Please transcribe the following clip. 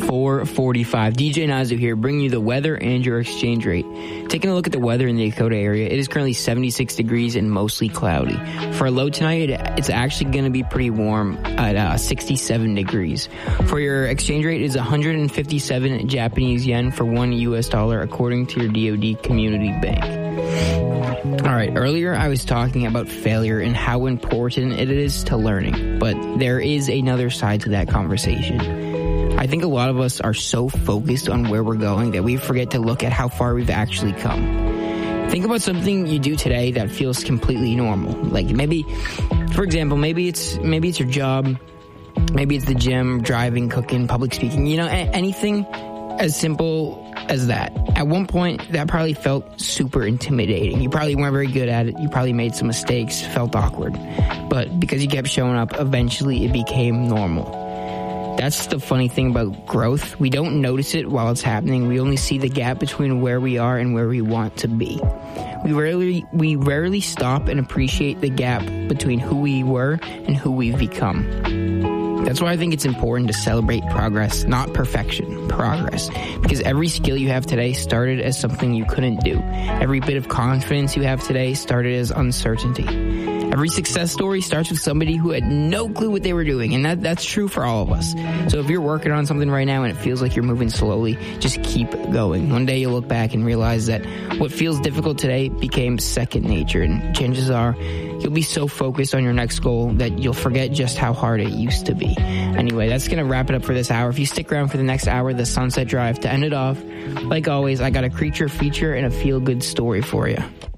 4:45. DJ Nazu here, bringing you the weather and your exchange rate. Taking a look at the weather in the Dakota area, it is currently 76 degrees and mostly cloudy. For a low tonight, it's actually going to be pretty warm at 67 degrees. For your exchange rate, it is 157 Japanese yen for $1 US, according to your DoD Community Bank. All right, earlier I was talking about failure and how important it is to learning, but there is another side to that conversation. I think a lot of us are so focused on where we're going that we forget to look at how far we've actually come. Think about something you do today that feels completely normal. Like maybe, for example, maybe it's your job, maybe it's the gym, driving, cooking, public speaking, anything as simple as that. At one point, that probably felt super intimidating. You probably weren't very good at it. You probably made some mistakes, felt awkward. But because you kept showing up, eventually it became normal. That's the funny thing about growth. We don't notice it while it's happening. We only see the gap between where we are and where we want to be. We rarely stop and appreciate the gap between who we were and who we've become. That's why I think it's important to celebrate progress, not perfection, progress. Because every skill you have today started as something you couldn't do. Every bit of confidence you have today started as uncertainty. Every success story starts with somebody who had no clue what they were doing, and that's true for all of us. So if you're working on something right now and it feels like you're moving slowly, just keep going. One day you'll look back and realize that what feels difficult today became second nature, and chances are you'll be so focused on your next goal that you'll forget just how hard it used to be. Anyway, that's going to wrap it up for this hour. If you stick around for the next hour, the Sunset Drive, to end it off, like always, I got a creature feature and a feel-good story for you.